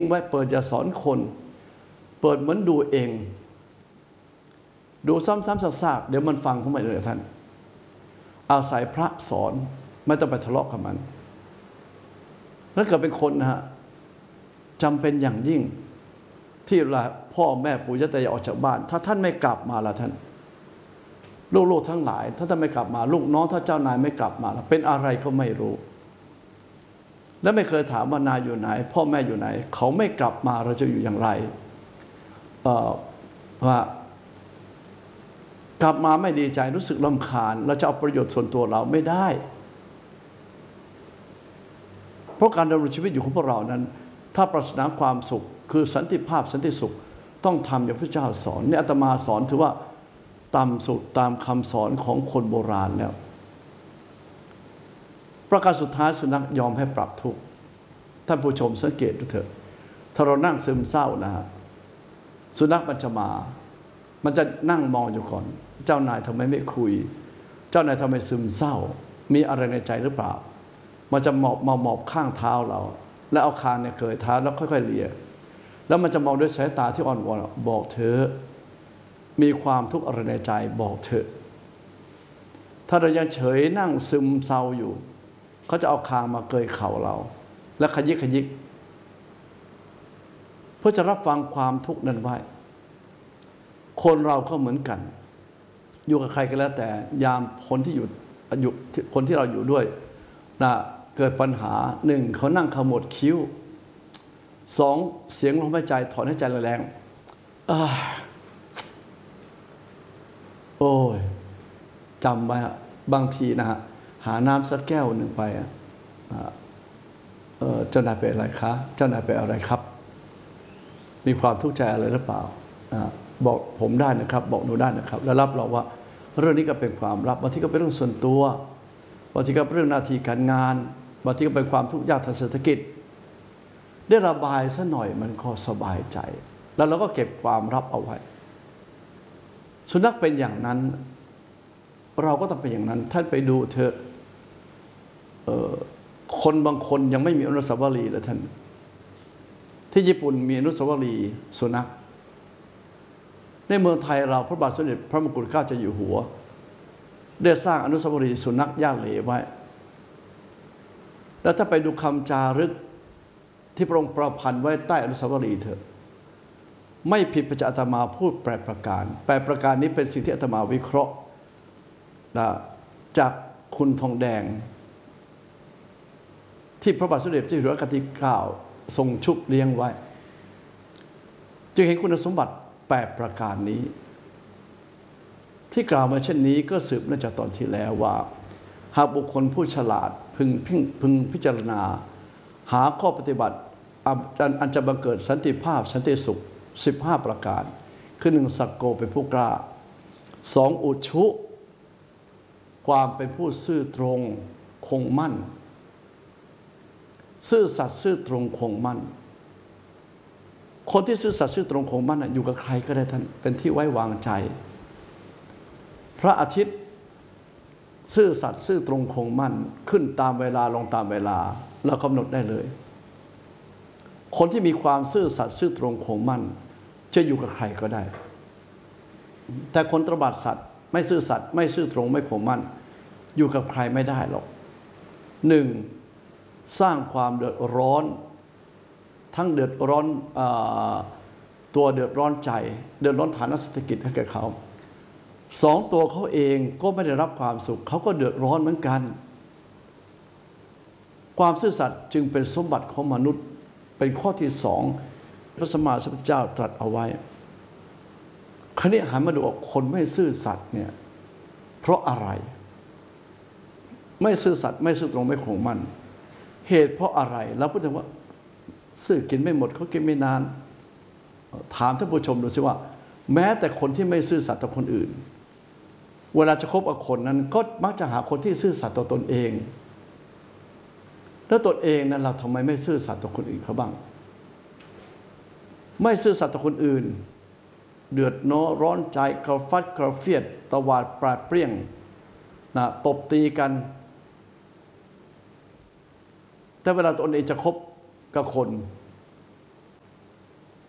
ไว้เปิดอย่าสอนคนเปิดเหมือนดูเองดูซ้ำๆซากๆเดี๋ยวมันฟังเข้ามาเลยท่านอาศัยพระสอนไม่ต้องไปทะเลาะกับมันแล้วเกิดเป็นคนนะฮะจำเป็นอย่างยิ่งที่ละพ่อแม่ปู่ย่าตายายออกจากบ้านถ้าท่านไม่กลับมาละท่านลูกๆทั้งหลายถ้าท่านไม่กลับมาลูกน้องถ้าเจ้านายไม่กลับมาละเป็นอะไรก็ไม่รู้และไม่เคยถามว่านายอยู่ไหนพ่อแม่อยู่ไหนเขาไม่กลับมาเราจะอยู่อย่างไรว่ากลับมาไม่ดีใจรู้สึกรำคาญเราจะเอาประโยชน์ส่วนตัวเราไม่ได้เพราะการดำรงชีวิตอยู่ของพวกเรานั้นถ้าปรารถนาความสุขคือสันติภาพสันติสุขต้องทำอย่างพระเจ้าสอนนี่อาตมาสอนถือว่าต่ำสุดตามคำสอนของคนโบราณแล้วประการสุดท้ายสุนัขยอมให้ปรับทุกข์ท่านผู้ชมสังเกตดูเถอะถ้าเรานั่งซึมเศร้านะฮะสุนัขมันจะมามันจะนั่งมองอยู่ก่อนเจ้านายทำไมไม่คุยเจ้านายทำไมซึมเศร้ามีอะไรในใจหรือเปล่ามันจะหมอบข้างเท้าเราแล้วเอาคางเนี่ยเกยเท้าแล้วค่อยๆเลียแล้วมันจะมองด้วยสายตาที่อ่อนวอนบอกเธอมีความทุกข์อะไรในใจบอกเธอถ้าเรายังเฉยนั่งซึมเศร้าอยู่เขาจะเอาคางมาเกยเข่าเราและขยิกเพื่อจะรับฟังความทุกข์นั้นไว้คนเราก็เหมือนกันอยู่กับใครก็แล้วแต่ยามคนที่คนที่เราอยู่ด้วยนะเกิดปัญหาหนึ่งเขานั่งขมวดคิ้วสองเสียงลมหายใจถอนหายใจแรงโอ้ยจำไว้บางทีนะฮะหาน้ำสักแก้วหนึ่งไปเจ้านายเป็นอะไรคะเจ้านายเป็นอะไรครับมีความทุกข์ใจอะไรหรือเปล่าบอกผมได้นะครับบอกหนูได้นะครับแล้วรับรองว่าเรื่องนี้ก็เป็นความลับบางทีก็เป็นเรื่องส่วนตัวบางทีก็เป็นเรื่องหน้าที่การงานบางทีก็เป็นความทุกข์ยากทางเศรษฐกิจได้ระบายซะหน่อยมันก็สบายใจแล้วเราก็เก็บความลับเอาไว้สุนัขเป็นอย่างนั้นเราก็ต้องเป็นอย่างนั้นท่านไปดูเถอะคนบางคนยังไม่มีอนุสาวรีย์เลยท่านที่ญี่ปุ่นมีอนุสาวรีย์สุนัขในเมืองไทยเราพระบาทสมเด็จพระมงกุฎเกล้าเจ้าอยู่หัวได้สร้างอนุสาวรีย์สุนัขย่าเหลไว้แล้วถ้าไปดูคำจารึกที่พระองค์ประพันธ์ไว้ใต้อนุสาวรีย์เถอะไม่ผิดพระอาตมาพูด8 ประการนี้เป็นสิ่งที่อาตมาวิเคราะห์จากคุณทองแดงที่พระบาทสมเด็จเจ้าอยู่หัวรัชกาลที่9ทรงชุบเลี้ยงไว้จึงเห็นคุณสมบัติ8 ประการนี้ที่กล่าวมาเช่นนี้ก็สืบเนื่องจากตอนที่แล้วว่าหากบุคคลผู้ฉลาดพึงพิจารณาหาข้อปฏิบัติอันจะบังเกิดสันติภาพสันติสุข15 ประการคือ 1. สักโกเป็นผู้กล้า 2. อุชุความเป็นผู้ซื่อตรงคงมั่นซื่อสัตย์ซื่อตรงคงมั่นคนที่ซื่อสัตย์ซื่อตรงคงมั่นอยู่กับใครก็ได้ท่านเป็นที่ไว้วางใจพระอาทิตย์ซื่อสัตย์ซื่อตรงคงมั่นขึ้นตามเวลาลงตามเวลาเรากำหนดได้เลยคนที่มีความซื่อสัตย์ซื่อตรงคงมั่นจะอยู่กับใครก็ได้แต่คนตระบัดสัตย์ไม่ซื่อสัตย์ไม่ซื่อตรงไม่คงมั่นอยู่กับใครไม่ได้หรอกหนึ่งสร้างความเดือดร้อนทั้งเดือดร้อนตัวเดือดร้อนใจเดือดร้อนฐานะเศรษฐกิจให้แก่เขาสองตัวเขาเองก็ไม่ได้รับความสุขเขาก็เดือดร้อนเหมือนกันความซื่อสัตย์จึงเป็นสมบัติของมนุษย์เป็นข้อที่สองพระสัมมาสัมพุทธเจ้าตรัสเอาไว้คราวนี้หันมาดูคนไม่ซื่อสัตย์เนี่ยเพราะอะไรไม่ซื่อสัตย์ไม่ซื่อตรงไม่คงมั่นเหตุเพราะอะไรแล้วพูดถึงว่าซื่อกินไม่หมดเขากินไม่นานถามท่านผู้ชมดูสิว่าแม้แต่คนที่ไม่ซื่อสัตย์ต่อคนอื่นเวลาจะคบกับคนนั้นก็มักจะหาคนที่ซื่อสัตย์ต่อตนเองแล้วตนเองนั้นเราทำไมไม่ซื่อสัตย์ต่อคนอื่นเขาบ้างไม่ซื่อสัตย์ต่อคนอื่นเดือดร้อนใจกระฟัดกระเฟียดตวาดปราดเปรี้ยงนะตบตีกันแต่เวลาตนเองจะคบกับคน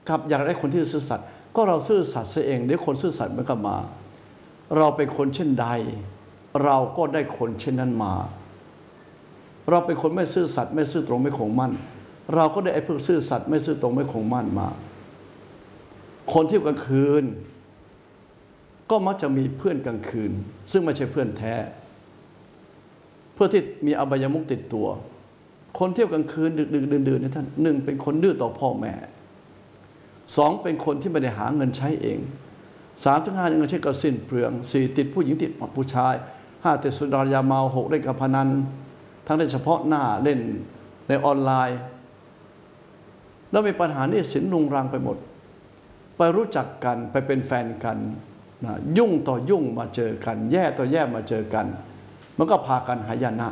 กับอยากได้คนที่ซื่อสัตย์ก็เราซื่อสัตย์เสียเองเดี๋ยวคนซื่อสัตย์มันก็มาเราเป็นคนเช่นใดเราก็ได้คนเช่นนั้นมาเราเป็นคนไม่ซื่อสัตย์ไม่ซื่อตรงไม่คงมั่นเราก็ได้ไอ้พวกซื่อสัตย์ไม่ซื่อตรงไม่คงมั่นมาคนที่กลางคืนก็มักจะมีเพื่อนกลางคืนซึ่งไม่ใช่เพื่อนแท้เพื่อที่มีอบายมุขติดตัวคนเที่ยวกลางคืนดึกดื่นๆนี่ท่านหนึ่งเป็นคนดื้อต่อพ่อแม่สองเป็นคนที่ไม่ได้หาเงินใช้เองสามถึงห้ายังใช้กระสิ้นเปลืองสี่ติดผู้หญิงติดผู้ชายห้าติดสุรายาเมาหกเล่นการพนันทั้งในเฉพาะหน้าเล่นในออนไลน์แล้วมีปัญหาหนี้สินรุงรังไปหมดไปรู้จักกันไปเป็นแฟนกันนะยุ่งต่อยุ่งมาเจอกันแย่ต่อแย่มาเจอกันมันก็พากันหายนะ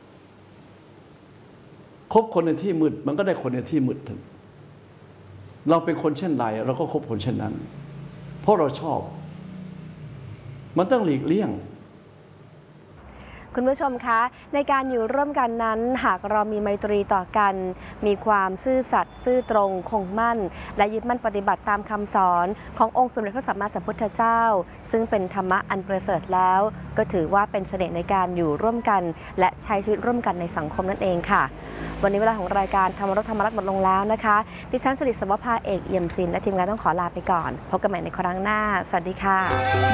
คบคนในที่มืดมันก็ได้คนในที่มืดเราเป็นคนเช่นไรเราก็คบคนเช่นนั้นเพราะเราชอบมันต้องหลีกเลี่ยงคุณผู้ชมคะในการอยู่ร่วมกันนั้นหากเรามีไมตรีต่อกันมีความซื่อสัตย์ซื่อตรงคงมั่นและยึดมั่นปฏิบัติตามคำสอนขององค์สมเด็จพระสัมมาสัมพุทธเจ้าซึ่งเป็นธรรมะอันประเสริฐแล้วก็ถือว่าเป็นเสน่ห์ในการอยู่ร่วมกันและใช้ชีวิตร่วมกันในสังคมนั่นเองค่ะวันนี้เวลาของรายการธรรมรสธรรมรัตน์หมดลงแล้วนะคะดิฉันสิริสวภาเอกเอี่ยมศิลป์และทีมงานต้องขอลาไปก่อนพบกันใหม่ในครั้งหน้าสวัสดีค่ะ